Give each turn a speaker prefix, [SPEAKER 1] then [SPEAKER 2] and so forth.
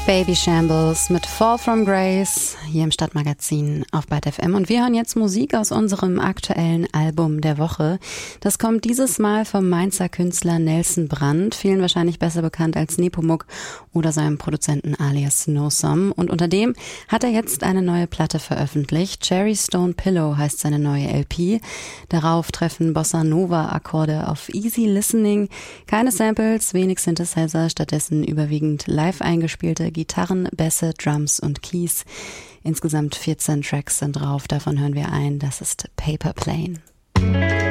[SPEAKER 1] Baby Shambles mit Fall from Grace hier im Stadtmagazin auf Byte FM. Und wir hören jetzt Musik aus unserem aktuellen Album der Woche. Das kommt dieses Mal vom Mainzer Künstler Nelson Brand, vielen wahrscheinlich besser bekannt als Nepomuk oder seinem Produzenten alias Snowsome. Und unter dem hat er jetzt eine neue Platte veröffentlicht. Cherry Stone Pillow heißt seine neue LP. Darauf treffen Bossa Nova Akkorde auf Easy Listening. Keine Samples, wenig Synthesizer, stattdessen überwiegend live eingespielte Gitarren, Bässe, Drums und Keys. Insgesamt 14 Tracks sind drauf, davon hören wir ein, das ist Paper Plane.